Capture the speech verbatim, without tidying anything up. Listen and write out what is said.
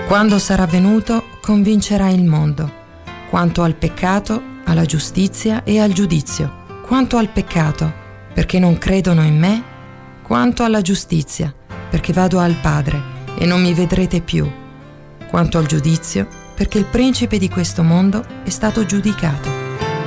Quando sarà venuto, convincerà il mondo, quanto al peccato, alla giustizia e al giudizio. Quanto al peccato, perché non credono in me, quanto alla giustizia, perché vado al Padre e non mi vedrete più. Quanto al giudizio, perché il principe di questo mondo è stato giudicato.